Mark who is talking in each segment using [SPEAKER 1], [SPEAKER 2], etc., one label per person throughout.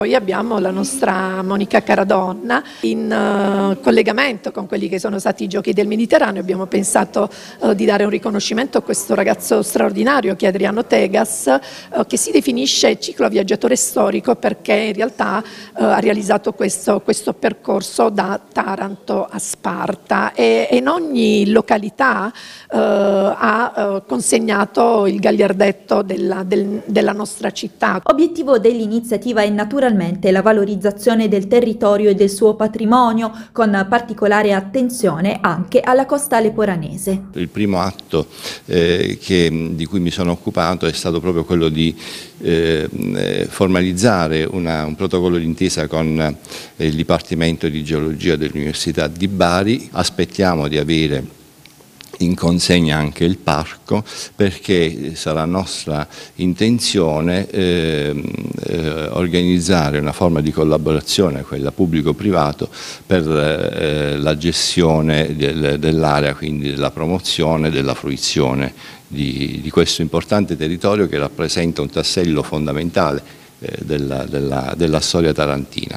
[SPEAKER 1] Poi abbiamo la nostra Monica Caradonna in collegamento con quelli che sono stati i Giochi del Mediterraneo. Abbiamo pensato di dare un riconoscimento a questo ragazzo straordinario che è Adriano Tegas, che si definisce cicloviaggiatore storico perché in realtà ha realizzato questo percorso da Taranto a Sparta e in ogni località ha consegnato il gagliardetto della nostra città.
[SPEAKER 2] Obiettivo dell'iniziativa è naturalmente la valorizzazione del territorio e del suo patrimonio, con particolare attenzione anche alla costa leporanese.
[SPEAKER 3] Il primo atto di cui mi sono occupato è stato proprio quello di formalizzare un protocollo d'intesa con il Dipartimento di Geologia dell'Università di Bari. Aspettiamo di avere in consegna anche il parco, perché sarà nostra intenzione organizzare una forma di collaborazione, quella pubblico-privato, per la gestione dell'area, quindi della promozione, della fruizione di questo importante territorio che rappresenta un tassello fondamentale della storia tarantina.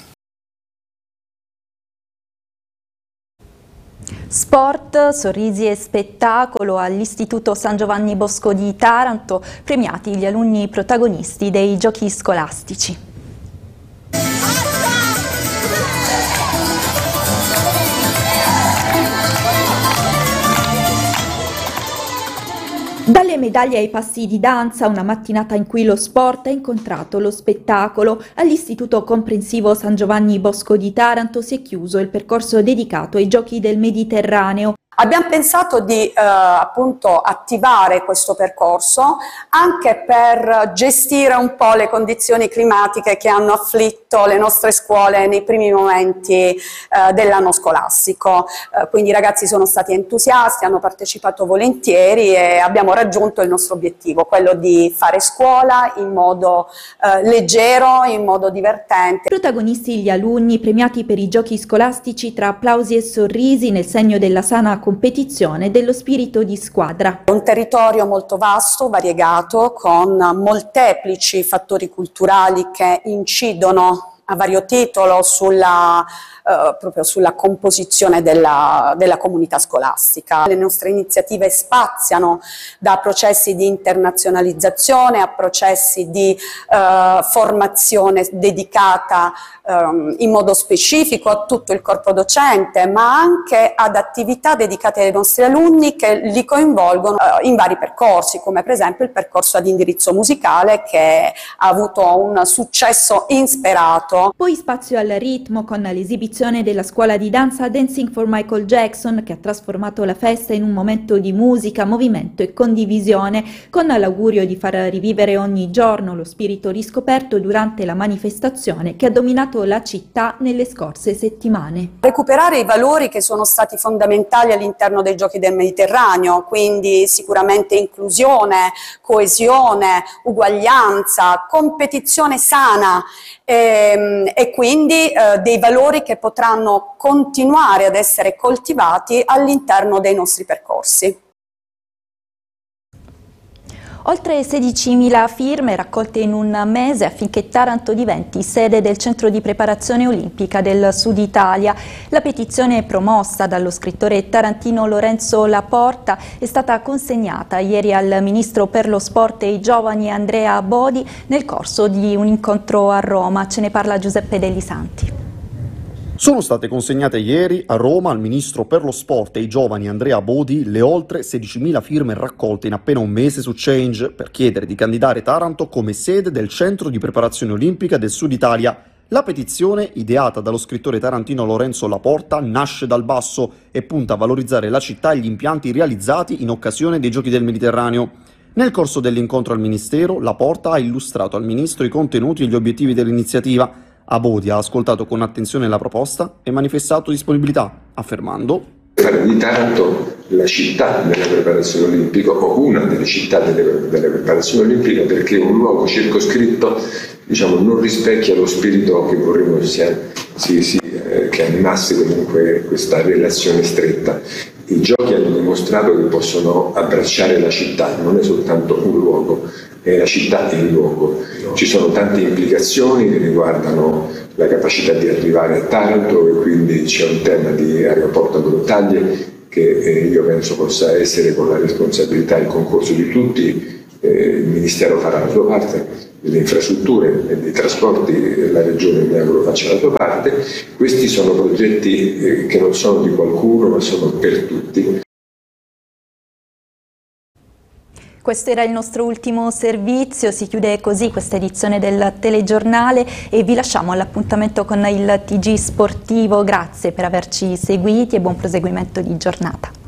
[SPEAKER 2] Sport, sorrisi e spettacolo all'Istituto San Giovanni Bosco di Taranto, premiati gli alunni protagonisti dei giochi scolastici. Dalle medaglie ai passi di danza, una mattinata in cui lo sport ha incontrato lo spettacolo. All'Istituto Comprensivo San Giovanni Bosco di Taranto si è chiuso il percorso dedicato ai Giochi del Mediterraneo.
[SPEAKER 4] Abbiamo pensato di appunto attivare questo percorso anche per gestire un po' le condizioni climatiche che hanno afflitto le nostre scuole nei primi momenti dell'anno scolastico. Quindi i ragazzi sono stati entusiasti, hanno partecipato volentieri e abbiamo raggiunto il nostro obiettivo, quello di fare scuola in modo leggero, in modo divertente.
[SPEAKER 2] Protagonisti gli alunni premiati per i giochi scolastici tra applausi e sorrisi nel segno della sana competizione e dello spirito di squadra.
[SPEAKER 4] È un territorio molto vasto, variegato, con molteplici fattori culturali che incidono a vario titolo proprio sulla composizione della comunità scolastica. Le nostre iniziative spaziano da processi di internazionalizzazione a processi di formazione dedicata in modo specifico a tutto il corpo docente, ma anche ad attività dedicate ai nostri alunni che li coinvolgono in vari percorsi, come per esempio il percorso ad indirizzo musicale che ha avuto un successo insperato.
[SPEAKER 2] Poi spazio al ritmo con l'esibizione della scuola di danza Dancing for Michael Jackson, che ha trasformato la festa in un momento di musica, movimento e condivisione, con l'augurio di far rivivere ogni giorno lo spirito riscoperto durante la manifestazione che ha dominato la città nelle scorse settimane.
[SPEAKER 4] Recuperare i valori che sono stati fondamentali all'interno dei Giochi del Mediterraneo, quindi sicuramente inclusione, coesione, uguaglianza, competizione sana e quindi dei valori che potranno continuare ad essere coltivati all'interno dei nostri percorsi.
[SPEAKER 2] Oltre 16.000 firme raccolte in un mese affinché Taranto diventi sede del Centro di Preparazione Olimpica del Sud Italia. La petizione promossa dallo scrittore tarantino Lorenzo Laporta è stata consegnata ieri al Ministro per lo Sport e i Giovani Andrea Bodi nel corso di un incontro a Roma. Ce ne parla Giuseppe Delli Santi.
[SPEAKER 5] Sono state consegnate ieri a Roma al Ministro per lo Sport e i Giovani Andrea Bodi le oltre 16.000 firme raccolte in appena un mese su Change per chiedere di candidare Taranto come sede del Centro di Preparazione Olimpica del Sud Italia. La petizione, ideata dallo scrittore tarantino Lorenzo Laporta, nasce dal basso e punta a valorizzare la città e gli impianti realizzati in occasione dei Giochi del Mediterraneo. Nel corso dell'incontro al Ministero, Laporta ha illustrato al Ministro i contenuti e gli obiettivi dell'iniziativa. Abodi ha ascoltato con attenzione la proposta e manifestato disponibilità, affermando:
[SPEAKER 6] fare di Taranto la città della preparazione olimpica o una delle città della preparazione olimpica, perché un luogo circoscritto non rispecchia lo spirito che vorremmo che animasse comunque questa relazione stretta. I giochi hanno dimostrato che possono abbracciare la città, non è soltanto un luogo, è la città e il luogo. Ci sono tante implicazioni che riguardano la capacità di arrivare a Taranto, e quindi c'è un tema di aeroporto a Grottaglie che io penso possa essere, con la responsabilità e il concorso di tutti, il Ministero farà la sua parte, delle infrastrutture e dei trasporti la Regione mi auguro faccia la sua parte. Questi sono progetti che non sono di qualcuno ma sono per tutti.
[SPEAKER 2] Questo era il nostro ultimo servizio, si chiude così questa edizione del telegiornale e vi lasciamo all'appuntamento con il TG Sportivo. Grazie per averci seguiti e buon proseguimento di giornata.